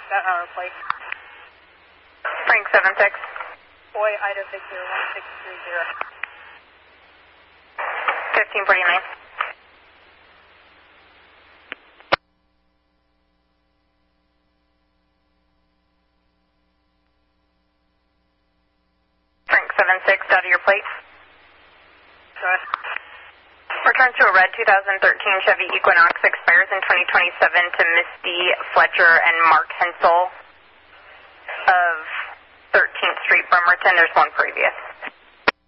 Got our plate. Frank 76. Boy, Ida Victor 1630. 1549. Frank 76, out of your plate. Go ahead. Return to a red 2013 Chevy Equinox, expires in 2027 to Misty Fletcher and Mark Hensel of 13th Street, Bremerton. There's one previous.